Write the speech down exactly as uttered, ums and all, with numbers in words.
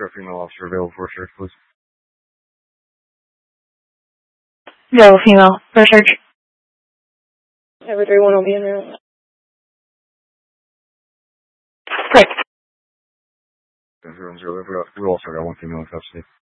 there a female officer available for a search, please? No, female. For search. Every three one will be in room. Great. Zero zero. We also got one female in custody.